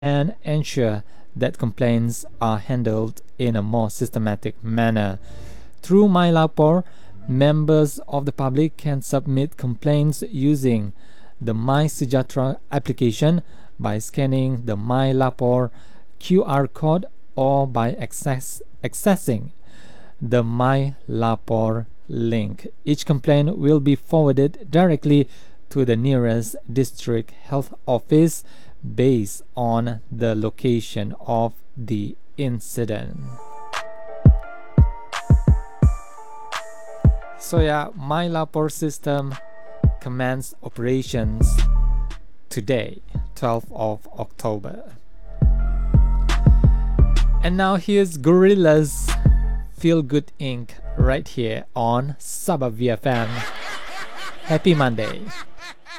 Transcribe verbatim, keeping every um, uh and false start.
and ensure that complaints are handled in a more systematic manner. Through MyLapor, members of the public can submit complaints using the MySejahtera application by scanning the MyLapor Q R code or by access, accessing the MyLapor link. Each complaint will be forwarded directly to the nearest district health office based on the location of the incident. So yeah, MyLapor system commenced operations today, twelfth of October. And now here's Gorillaz Feel Good Incorporated right here on Sabah V F M. Happy Monday.